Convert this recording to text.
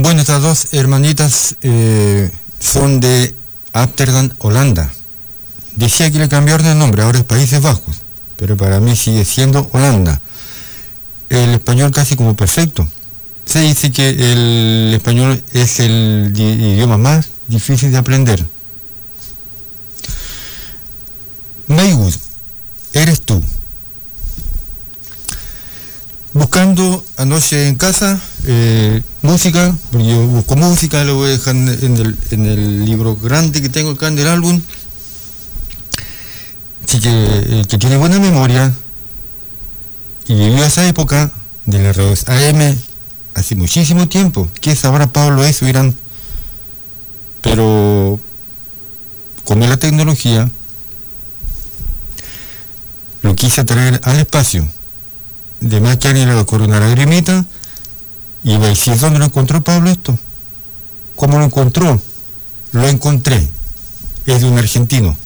Bueno, estas dos hermanitas son de Ámsterdam, Holanda. Decía que le cambiaron el nombre, ahora es Países Bajos, pero para mí sigue siendo Holanda. El español casi como perfecto. Se dice que el español es el idioma más difícil de aprender. Maywood, eres tú. Buscando anoche en casa música, porque yo busco música, lo voy a dejar en el libro grande que tengo acá en el álbum. Así que tiene buena memoria y vivió esa época de la radio AM hace muchísimo tiempo. ¿Qué sabrá Pablo eso, Irán? Pero con la tecnología lo quise traer al espacio. De más que a alguien le ocurrió una lagrimita y va a decir, ¿dónde lo encontró Pablo esto? ¿Cómo lo encontró? Lo encontré. Es de un argentino.